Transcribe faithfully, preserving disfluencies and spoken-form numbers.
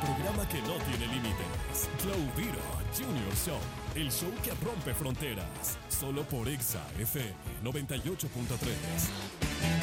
programa que no tiene límites. Claudiro Junior Show, el show que rompe fronteras. Solo por Exa F M noventa y ocho punto tres.